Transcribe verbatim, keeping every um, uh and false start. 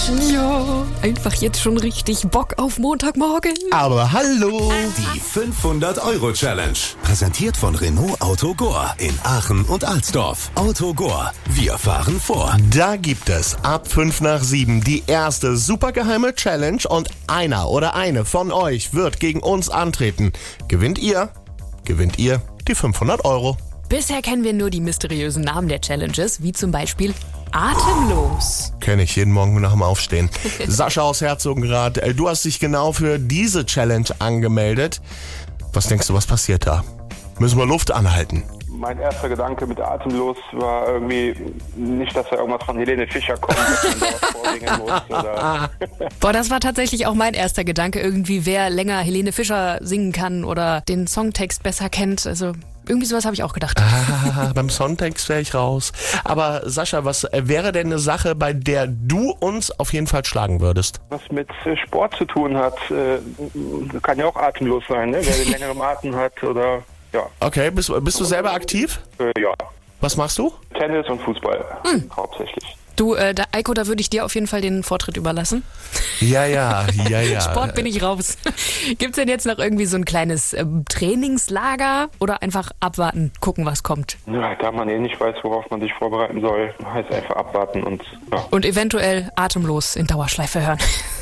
Ja, einfach jetzt schon richtig Bock auf Montagmorgen. Aber hallo! Die fünfhundert-Euro-Challenge. Präsentiert von Renault Autogor in Aachen und Alsdorf. Autogor, wir fahren vor. Da gibt es ab fünf nach sieben die erste supergeheime Challenge und einer oder eine von euch wird gegen uns antreten. Gewinnt ihr, gewinnt ihr die fünfhundert Euro. Bisher kennen wir nur die mysteriösen Namen der Challenges, wie zum Beispiel Atemlos. Kenn ich jeden Morgen nach dem Aufstehen. Sascha aus Herzogenrath, äh, du hast dich genau für diese Challenge angemeldet. Was denkst du, was passiert da? Müssen wir Luft anhalten? Mein erster Gedanke mit Atemlos war irgendwie nicht, dass da irgendwas von Helene Fischer kommt, dass man da was vorsingen muss. Oder Boah, das war tatsächlich auch mein erster Gedanke, irgendwie wer länger Helene Fischer singen kann oder den Songtext besser kennt. Also irgendwie sowas habe ich auch gedacht. Ah, beim Songtext wäre ich raus. Aber Sascha, was äh, wäre denn eine Sache, bei der du uns auf jeden Fall schlagen würdest? was mit äh, Sport zu tun hat, äh, kann ja auch atemlos sein, ne? Wer den längeren Atem hat oder ja. Okay, bist, bist du selber aktiv? Äh, ja, Was machst du? Tennis und Fußball hauptsächlich. Du, äh, da, Eiko, da würde ich dir auf jeden Fall den Vortritt überlassen. Ja, ja, ja, ja. Sport bin ich raus. Gibt's denn jetzt noch irgendwie so ein kleines ähm, Trainingslager oder einfach abwarten, gucken, was kommt? Ja, da man eh nicht weiß, worauf man sich vorbereiten soll, heißt einfach abwarten und ja. Und eventuell atemlos in Dauerschleife hören.